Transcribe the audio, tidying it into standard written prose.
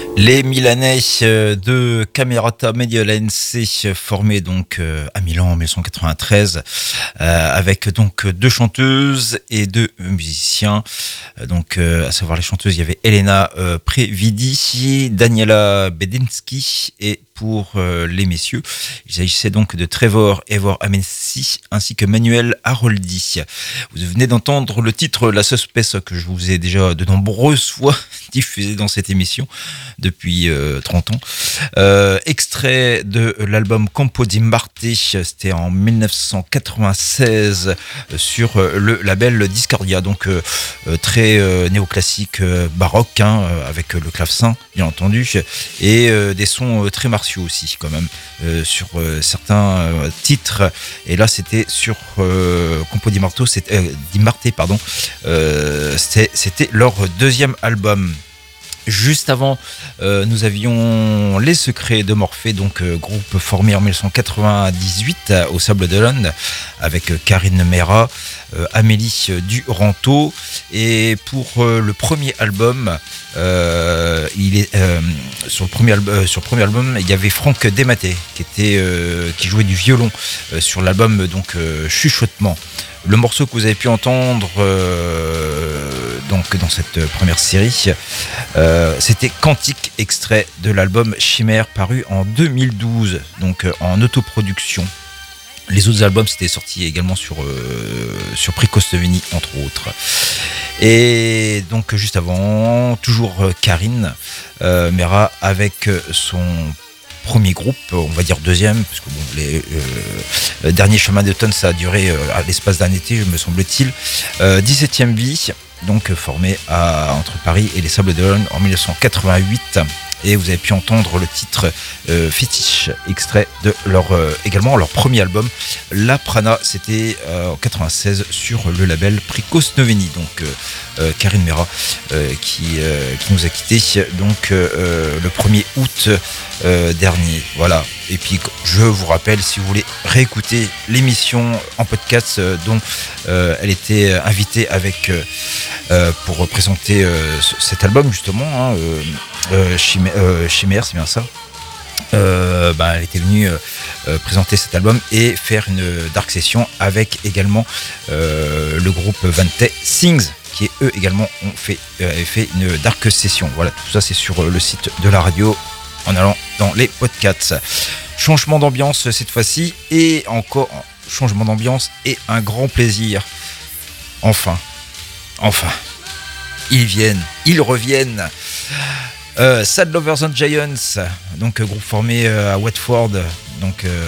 Les Milanais de Camerata Medialense formés donc à Milan en 1993 avec donc deux chanteuses et deux musiciens. Donc à savoir les chanteuses, il y avait Elena Previdi, Daniela Bedinski et pour les messieurs, il s'agissait donc de Trevor Evor Amensi ainsi que Manuel Haroldi. Vous venez d'entendre le titre La Suspesse que je vous ai déjà de nombreuses fois diffusé dans cette émission depuis 30 ans. Extrait de l'album Campo di Marte, c'était en 1996 sur le label Discordia, donc très néoclassique baroque, avec le clavecin bien entendu, et des sons très martiaux aussi quand même sur certains titres. Et là c'était sur Campo di Marte, c'était leur deuxième album. Juste avant, nous avions Les Secrets de Morphée, donc groupe formé en 1998 au Sable d'Olonne avec Karine Mera, Amélie Duranto. Et pour le premier album, sur le premier album, il y avait Franck Dematé qui jouait du violon sur l'album donc Chuchotement. Le morceau que vous avez pu entendre donc dans cette première série, c'était Cantique, extrait de l'album Chimère paru en 2012, donc en autoproduction. Les autres albums c'était sorti également sur Pricostoveni entre autres. Et donc juste avant, toujours Karine Mera avec son premier groupe, on va dire deuxième, parce que bon, le dernier Chemin d'automne ça a duré à l'espace d'un été, me semble-t-il. 17e vie, donc formé entre Paris et les Sables d'Olonne en 1988. Et vous avez pu entendre le titre Fétiche, extrait de également leur premier album La Prana, c'était en 96 sur le label Pricostoveni. Donc Karine Mera qui nous a quittés donc le 1er août dernier. Voilà. Et puis je vous rappelle, si vous voulez réécouter l'émission en podcast dont elle était invitée avec pour présenter cet album justement, Chimère, c'est bien ça. Elle était venue présenter cet album et faire une dark session avec également le groupe Vante Sings, qui eux également avaient fait une dark session. Voilà, tout ça c'est sur le site de la radio en allant dans les podcasts. Changement d'ambiance cette fois-ci, et encore changement d'ambiance et un grand plaisir. Enfin, ils reviennent. Sad Lovers and Giants, donc groupe formé à Watford, donc